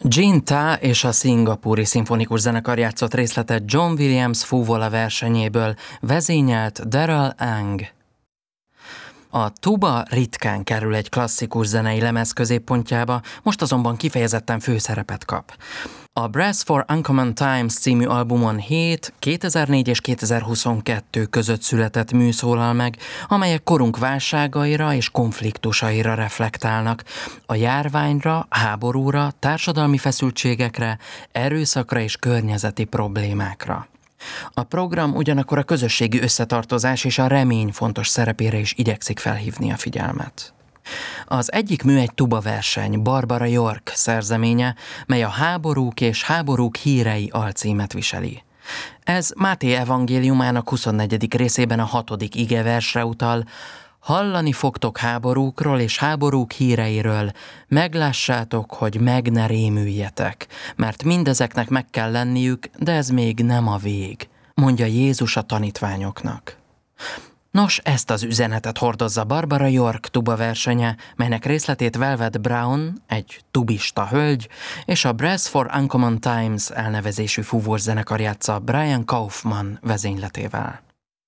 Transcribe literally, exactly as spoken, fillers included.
Jinta és a Szingapúri Szimfonikus Zenekar játszott részletet John Williams fúvola versenyéből, vezényelt Darrell Ang. A tuba ritkán kerül egy klasszikus zenei lemez középpontjába, most azonban kifejezetten főszerepet kap. A Brass for Uncommon Times című albumon hét, kétezer-négy és kétezer-huszonkettő között született mű szólal meg, amelyek korunk válságaira és konfliktusaira reflektálnak, a járványra, háborúra, társadalmi feszültségekre, erőszakra és környezeti problémákra. A program ugyanakkor a közösségi összetartozás és a remény fontos szerepére is igyekszik felhívni a figyelmet. Az egyik mű egy tuba verseny, Barbara York szerzeménye, mely a Háborúk és háborúk hírei alcímet viseli. Ez Máté evangéliumának huszonnegyedik részében a hatodik igeversre utal: hallani fogtok háborúkról és háborúk híreiről, meglássátok, hogy meg ne rémüljetek, mert mindezeknek meg kell lenniük, de ez még nem a vég, mondja Jézus a tanítványoknak. Nos, ezt az üzenetet hordozza Barbara York tuba versenye, melynek részletét Velvet Brown, egy tubista hölgy, és a Brass for Uncommon Times elnevezésű fúvós zenekar játsza Brian Kaufman vezényletével.